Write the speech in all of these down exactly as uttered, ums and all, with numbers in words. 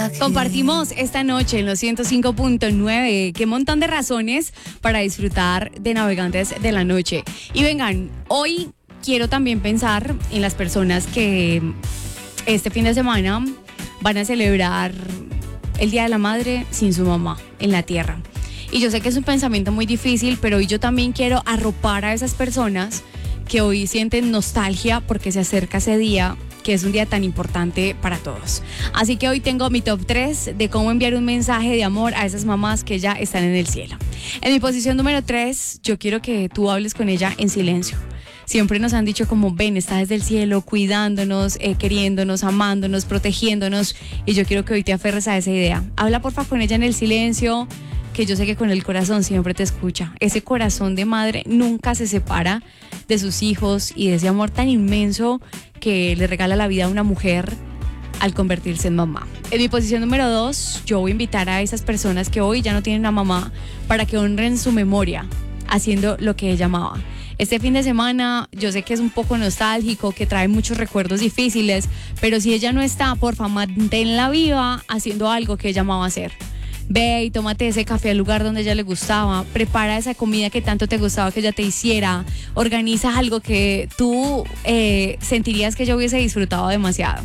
Compartimos esta noche en los ciento cinco punto nueve. Qué montón de razones para disfrutar de Navegantes de la Noche. Y vengan, hoy quiero también pensar en las personas que este fin de semana van a celebrar el Día de la Madre sin su mamá en la tierra. Y yo sé que es un pensamiento muy difícil, pero hoy yo también quiero arropar a esas personas que hoy sienten nostalgia porque se acerca ese día, que es un día tan importante para todos. Así que hoy tengo mi top tres de cómo enviar un mensaje de amor a esas mamás que ya están en el cielo. En mi posición número tres, yo quiero que tú hables con ella en silencio. Siempre nos han dicho como, ven, está desde el cielo, cuidándonos, eh, queriéndonos, amándonos, protegiéndonos. Y yo quiero que hoy te aferres a esa idea. Habla porfa con ella en el silencio, que yo sé que con el corazón siempre te escucha. Ese corazón de madre nunca se separa de sus hijos y de ese amor tan inmenso que le regala la vida a una mujer al convertirse en mamá. En mi posición número dos, yo voy a invitar a esas personas que hoy ya no tienen una mamá para que honren su memoria haciendo lo que ella amaba. Este fin de semana yo sé que es un poco nostálgico, que trae muchos recuerdos difíciles, pero si ella no está, porfa, manténla viva haciendo algo que ella amaba hacer. Ve y tómate ese café al lugar donde a ella le gustaba, prepara esa comida que tanto te gustaba que ella te hiciera, organiza algo que tú eh, sentirías que yo hubiese disfrutado demasiado.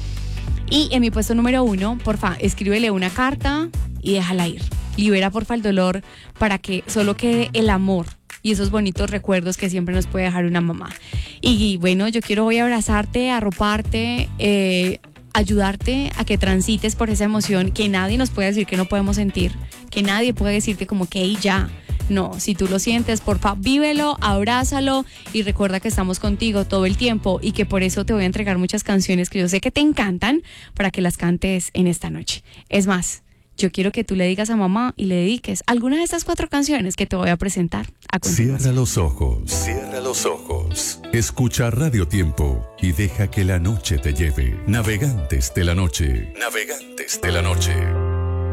Y en mi puesto número uno, porfa, escríbele una carta y déjala ir. Libera porfa el dolor para que solo quede el amor y esos bonitos recuerdos que siempre nos puede dejar una mamá. Y bueno, yo quiero hoy abrazarte, arroparte, eh, ayudarte a que transites por esa emoción que nadie nos puede decir que no podemos sentir, que nadie puede decirte como que hey, ya. No, si tú lo sientes, porfa, vívelo, abrázalo y recuerda que estamos contigo todo el tiempo y que por eso te voy a entregar muchas canciones que yo sé que te encantan para que las cantes en esta noche. Es más, yo quiero que tú le digas a mamá y le dediques alguna de estas cuatro canciones que te voy a presentar a continuación. Cierra los ojos, cierra los ojos. Escucha Radio Tiempo y deja que la noche te lleve. Navegantes de la Noche. Navegantes de la Noche.